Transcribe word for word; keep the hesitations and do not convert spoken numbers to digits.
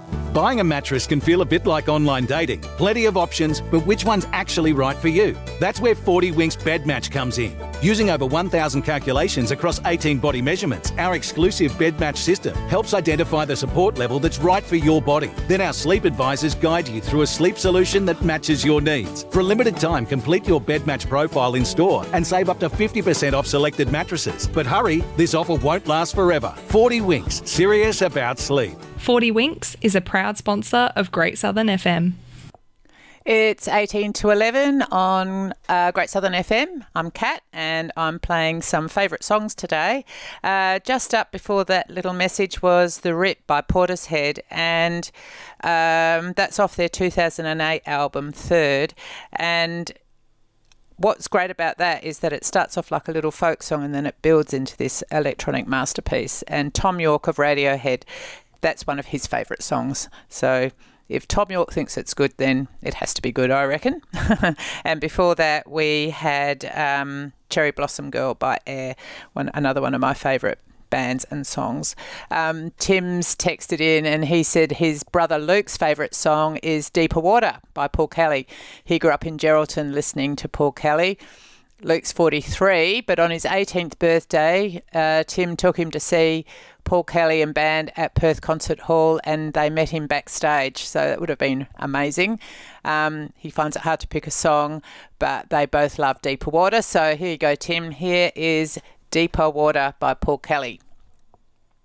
Buying a mattress can feel a bit like online dating. Plenty of options, but which one's actually right for you? That's where forty Winks Bed Match comes in. Using over one thousand calculations across eighteen body measurements, our exclusive Bed Match system helps identify the support level that's right for your body. Then our sleep advisors guide you through a sleep solution that matches your needs. For a limited time, complete your Bed Match profile in store and save up to fifty percent off selected mattresses. But hurry, this offer won't last forever. forty Winks, serious about sleep. forty Winks is a proud sponsor of Great Southern F M. It's eighteen to eleven on uh, Great Southern F M. I'm Kat and I'm playing some favourite songs today. Uh, just up before that little message was The Rip by Portishead, and um, that's off their two thousand eight album Third. And what's great about that is that it starts off like a little folk song and then it builds into this electronic masterpiece. And Tom York of Radiohead, that's one of his favourite songs. So if Tom York thinks it's good, then it has to be good, I reckon. And before that, we had um, Cherry Blossom Girl by Air, one, another one of my favourite bands and songs. Um, Tim's texted in and he said his brother Luke's favourite song is Deeper Water by Paul Kelly. He grew up in Geraldton listening to Paul Kelly. Luke's forty-three, but on his eighteenth birthday, uh, Tim took him to see Paul Kelly and band at Perth Concert Hall, and they met him backstage, so that would have been amazing. Um, he finds it hard to pick a song, but they both love Deeper Water. So here you go, Tim. Here is Deeper Water by Paul Kelly.